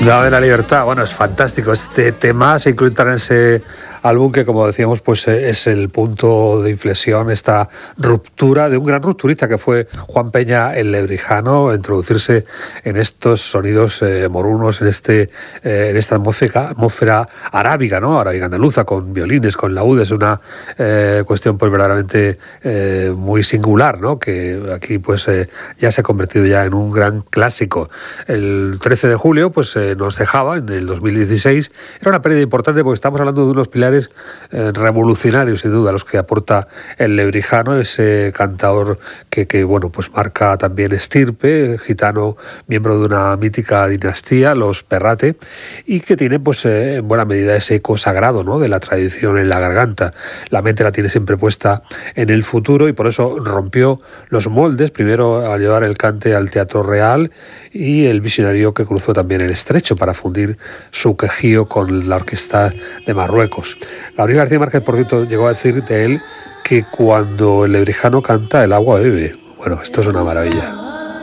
Dame la libertad. Bueno, es fantástico. Este tema se incluye en ese álbum que, como decíamos, pues es el punto de inflexión, esta ruptura de un gran rupturista que fue Juan Peña el Lebrijano, introducirse en estos sonidos morunos, en esta atmósfera arábiga, ¿no? Arábiga andaluza, con violines, con laúdes, una cuestión pues verdaderamente muy singular, ¿no? Que aquí pues ya se ha convertido ya en un gran clásico. El 13 de julio pues nos dejaba en el 2016. Era una pérdida importante porque estamos hablando de unos pilares revolucionarios, sin duda, los que aporta el Lebrijano, ese cantador que bueno, pues marca también estirpe, gitano, miembro de una mítica dinastía, los Perrate, y que tiene pues en buena medida ese eco sagrado, ¿no?, de la tradición en la garganta. La mente la tiene siempre puesta en el futuro y por eso rompió los moldes, primero al llevar el cante al Teatro Real y el visionario que cruzó también el Estrecho para fundir su quejío con la orquesta de Marruecos. Gabriel García Márquez, por cierto, llegó a decir de él que cuando el Lebrijano canta, el agua bebe. Bueno, esto es una maravilla.